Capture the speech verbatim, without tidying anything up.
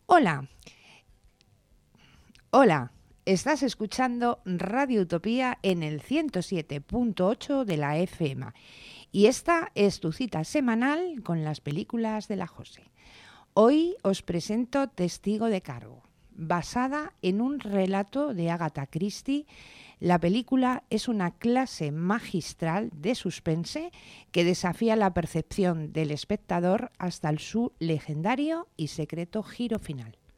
Hola, hola, estás escuchando Radio Utopía en el ciento siete punto ocho de la F M y esta es tu cita semanal con las películas de la José. Hoy os presento Testigo de Cargo. Basada en un relato de Agatha Christie, la película es una clase magistral de suspense que desafía la percepción del espectador hasta el su legendario y secreto giro final.